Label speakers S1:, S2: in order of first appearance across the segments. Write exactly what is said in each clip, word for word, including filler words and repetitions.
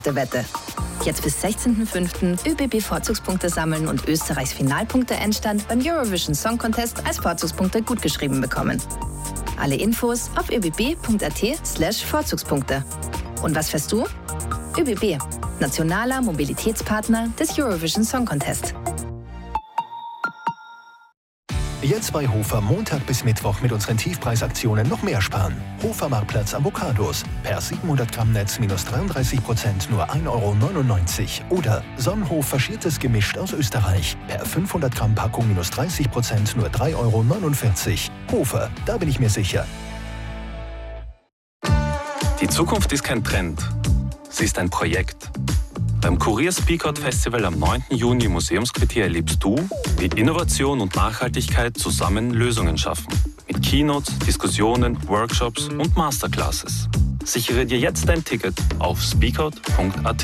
S1: der Wette. Jetzt bis sechzehnten fünften ÖBB-Vorzugspunkte sammeln und Österreichs Finalpunkte-Endstand beim Eurovision Song Contest als Vorzugspunkte gutgeschrieben bekommen. Alle Infos auf öbb.at slash Vorzugspunkte. Und was fährst du? ÖBB, nationaler Mobilitätspartner des Eurovision Song Contest.
S2: Jetzt bei Hofer Montag bis Mittwoch mit unseren Tiefpreisaktionen noch mehr sparen. Hofer Marktplatz Avocados. Per siebenhundert Gramm Netz minus dreiunddreißig Prozent nur ein Euro neunundneunzig. Oder Sonnenhof faschiertes Gemischt aus Österreich. Per fünfhundert Gramm Packung minus dreißig Prozent nur drei Euro neunundvierzig. Hofer, da bin ich mir sicher.
S3: Die Zukunft ist kein Trend. Sie ist ein Projekt. Beim Kurier Speakout Festival am neunten Juni im Museumsquartier erlebst du, wie Innovation und Nachhaltigkeit zusammen Lösungen schaffen. Mit Keynotes, Diskussionen, Workshops und Masterclasses. Sichere dir jetzt dein Ticket auf speakout punkt at.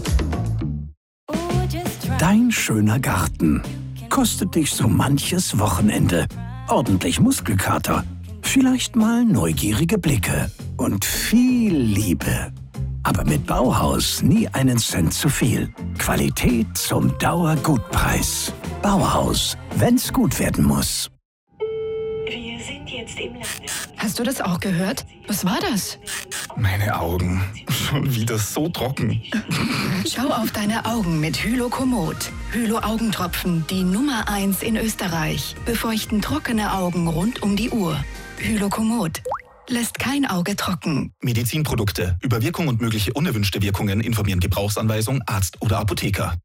S4: Dein schöner Garten kostet dich so manches Wochenende. Ordentlich Muskelkater, vielleicht mal neugierige Blicke und viel Liebe. Aber mit Bauhaus nie einen Cent zu viel. Qualität zum Dauergutpreis. Bauhaus, wenn's gut werden muss.
S5: Wir sind jetzt im Lande.
S6: Hast du das auch gehört? Was war das?
S7: Meine Augen. Schon wieder so trocken.
S6: Schau auf deine Augen mit Hylokomod. Hylo-Augentropfen, die Nummer eins in Österreich. Befeuchten trockene Augen rund um die Uhr. Hylokomod. Lässt kein Auge trocken.
S7: Medizinprodukte. Über Wirkung und mögliche unerwünschte Wirkungen informieren Gebrauchsanweisung, Arzt oder Apotheker.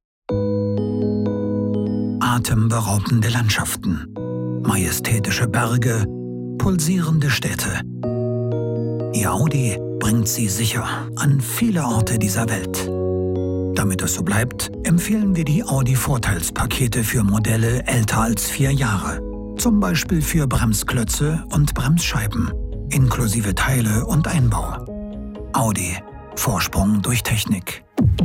S4: Atemberaubende Landschaften, majestätische Berge, pulsierende Städte. Ihr Audi bringt Sie sicher an viele Orte dieser Welt. Damit es so bleibt, empfehlen wir die Audi-Vorteilspakete für Modelle älter als vier Jahre. Zum Beispiel für Bremsklötze und Bremsscheiben. Inklusive Teile und Einbau. Audi. Vorsprung durch Technik.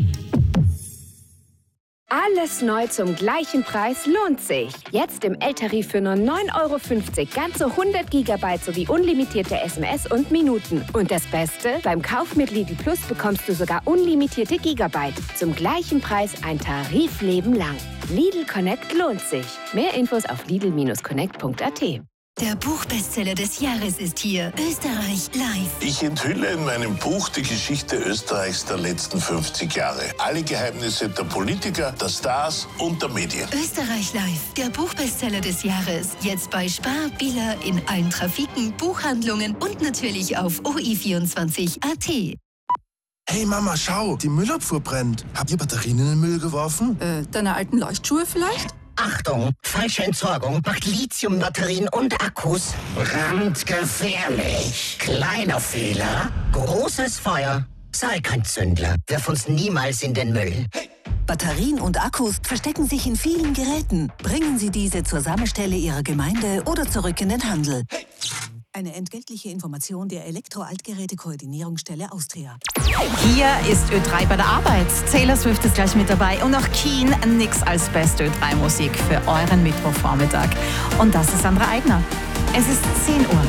S8: Alles neu zum gleichen Preis lohnt sich. Jetzt im L-Tarif für nur neun Euro fünfzig ganze hundert Gigabyte sowie unlimitierte S M S und Minuten. Und das Beste? Beim Kauf mit Lidl Plus bekommst du sogar unlimitierte Gigabyte. Zum gleichen Preis ein Tarifleben lang. Lidl Connect lohnt sich. Mehr Infos auf lidl Bindestrich connect punkt at.
S9: Der Buchbestseller des Jahres ist hier. Österreich live.
S10: Ich enthülle in meinem Buch die Geschichte Österreichs der letzten fünfzig Jahre. Alle Geheimnisse der Politiker, der Stars und der Medien.
S9: Österreich live. Der Buchbestseller des Jahres. Jetzt bei Spar, Billa, in allen Trafiken, Buchhandlungen und natürlich auf O I vierundzwanzig punkt at.
S11: Hey Mama, schau, die Müllabfuhr brennt. Habt ihr Batterien in den Müll geworfen?
S6: Äh, deine alten Leuchtschuhe vielleicht?
S12: Achtung, falsche Entsorgung macht Lithiumbatterien und Akkus brandgefährlich. Kleiner Fehler, großes Feuer. Sei kein Zündler, wirf uns niemals in den Müll.
S13: Hey. Batterien und Akkus verstecken sich in vielen Geräten. Bringen Sie diese zur Sammelstelle Ihrer Gemeinde oder zurück in den Handel. Hey. Eine entgeltliche Information der Elektro-Altgeräte-Koordinierungsstelle Austria.
S14: Hier ist Ö drei bei der Arbeit. Taylor Swift ist gleich mit dabei und auch Keen. Nix als beste Ö drei Musik für euren Mittwochvormittag. Und das ist Sandra Eigner. Es ist zehn Uhr.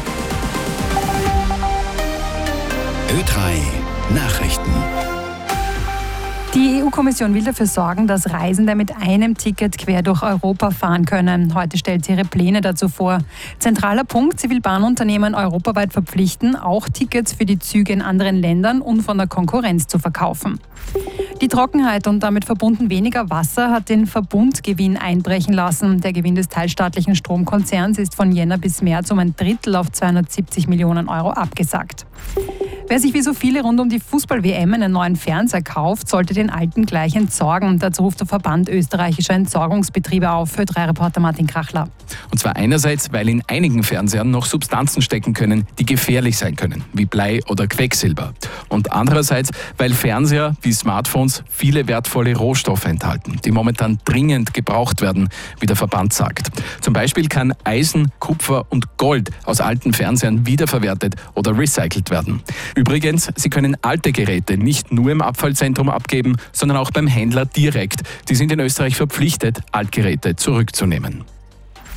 S4: Ö drei Nachrichten.
S15: Die E U-Kommission will dafür sorgen, dass Reisende mit einem Ticket quer durch Europa fahren können. Heute stellt sie ihre Pläne dazu vor. Zentraler Punkt, sie will Bahnunternehmen europaweit verpflichten, auch Tickets für die Züge in anderen Ländern und von der Konkurrenz zu verkaufen. Die Trockenheit und damit verbunden weniger Wasser hat den Verbundgewinn einbrechen lassen. Der Gewinn des teilstaatlichen Stromkonzerns ist von Jänner bis März um ein Drittel auf zweihundertsiebzig Millionen Euro abgesackt. Wer sich wie so viele rund um die Fußball-W M einen neuen Fernseher kauft, sollte den alten gleich entsorgen. Dazu ruft der Verband österreichischer Entsorgungsbetriebe auf. Ö drei Reporter Martin Krachler.
S16: Und zwar einerseits, weil in einigen Fernsehern noch Substanzen stecken können, die gefährlich sein können, wie Blei oder Quecksilber. Und andererseits, weil Fernseher wie Smartphones viele wertvolle Rohstoffe enthalten, die momentan dringend gebraucht werden, wie der Verband sagt. Zum Beispiel kann Eisen, Kupfer und Gold aus alten Fernsehern wiederverwertet oder recycelt werden. Übrigens, Sie können alte Geräte nicht nur im Abfallzentrum abgeben, sondern auch beim Händler direkt. Die sind in Österreich verpflichtet, Altgeräte zurückzunehmen.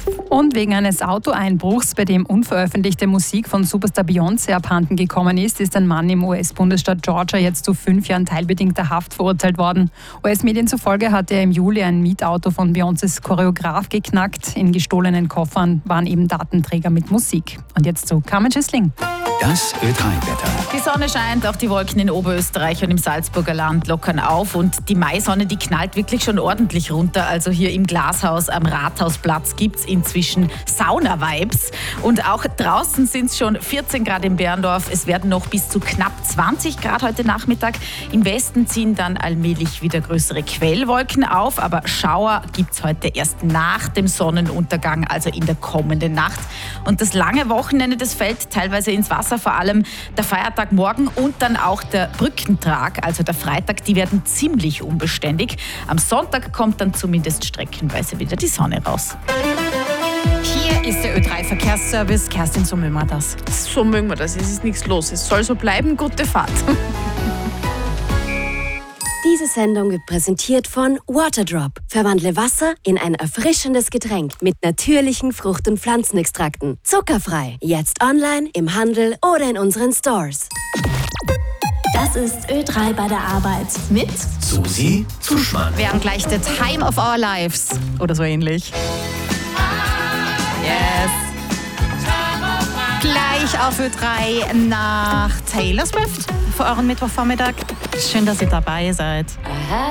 S15: Und wegen eines Autoeinbruchs, bei dem unveröffentlichte Musik von Superstar Beyoncé abhanden gekommen ist, ist ein Mann im U S-Bundesstaat Georgia jetzt zu fünf Jahren teilbedingter Haft verurteilt worden. U S-Medien zufolge hat er im Juli ein Mietauto von Beyoncés Choreograf geknackt. In gestohlenen Koffern waren eben Datenträger mit Musik. Und jetzt zu Carmen Schüssling.
S4: Das Ö drei Wetter.
S14: Die Sonne scheint, auch die Wolken in Oberösterreich und im Salzburger Land lockern auf und die Maisonne, die knallt wirklich schon ordentlich runter. Also hier im Glashaus am Rathausplatz gibt es inzwischen Sauna-Vibes und auch draußen sind es schon vierzehn Grad in Berndorf. Es werden noch bis zu knapp zwanzig Grad heute Nachmittag. Im Westen ziehen dann allmählich wieder größere Quellwolken auf, aber Schauer gibt es heute erst nach dem Sonnenuntergang, also in der kommenden Nacht. Und das lange Wochenende, das fällt teilweise ins Wasser. Vor allem der Feiertag morgen und dann auch der Brückentag, also der Freitag, die werden ziemlich unbeständig. Am Sonntag kommt dann zumindest streckenweise wieder die Sonne raus.
S17: Hier ist der Ö drei Verkehrsservice. Kerstin, so mögen wir das.
S18: So mögen wir das, es ist nichts los. Es soll so bleiben, gute Fahrt.
S19: Diese Sendung wird präsentiert von Waterdrop. Verwandle Wasser in ein erfrischendes Getränk mit natürlichen Frucht- und Pflanzenextrakten. Zuckerfrei. Jetzt online, im Handel oder in unseren Stores.
S1: Das ist Ö drei bei der Arbeit mit
S4: Susi Zuschmann.
S17: Wir haben gleich The Time of Our Lives. Oder so ähnlich. Yes. Gleich auf Ö drei nach Taylor Swift für euren Mittwochvormittag. Schön, dass ihr dabei seid.